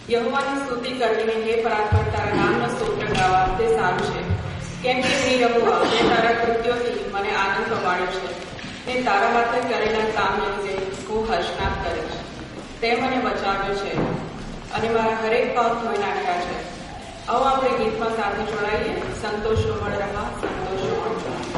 યહોવાની સ્તુતિ કરવી, હે પરાત્પર તારા નામનો સ્તોત્ર ગાવા તે સારું છે. કેમ કે હે યહોવા, તે તારા કૃત્યોથી મને આનંદ પમાડ્યો છે. તે તારા હાથે કરેલા કામને લીધે હું હર્ષનાદ કરીશ. તે મને બચાવ્યો છે અને મારા હરેક પાપ ધોઈ નાખ્યા છે. આવો આપણે ગીતમાં સાથે જોડાઈએ. સંતોષો મળ રહા, સંતોષો મળ રહા.